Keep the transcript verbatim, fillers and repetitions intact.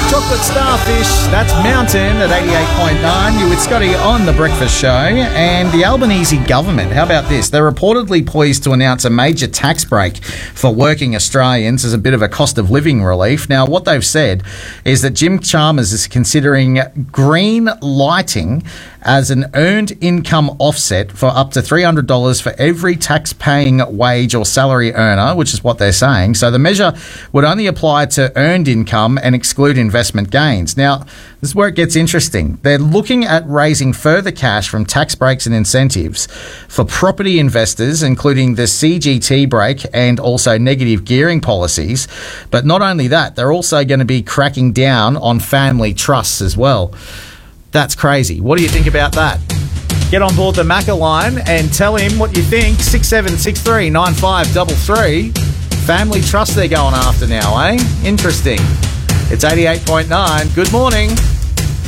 Chocolate Starfish, that's Mountain at eighty-eight point nine. You with Scotty on The Breakfast Show. And the Albanese government, how about this? They're reportedly poised to announce a major tax break for working Australians as a bit of a cost of living relief. Now, what they've said is that Jim Chalmers is considering green lighting as an earned income offset for up to three hundred dollars for every tax-paying wage or salary earner, which is what they're saying. So the measure would only apply to earned income and exclude investment gains. Now, this is where it gets interesting. They're looking at raising further cash from tax breaks and incentives for property investors, including the C G T break and also negative gearing policies. But not only that, they're also going to be cracking down on family trusts as well. That's crazy. What do you think about that? Get on board the Macca line and tell him what you think. six seven six three nine five three three. Family trust they're going after now, eh? Interesting. It's eighty-eight point nine. Good morning.